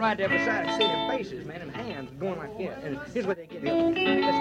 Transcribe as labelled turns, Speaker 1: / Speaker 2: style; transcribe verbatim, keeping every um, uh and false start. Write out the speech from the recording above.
Speaker 1: right there beside us, see their faces, man, them hands going like this. And here's what they get. Listen.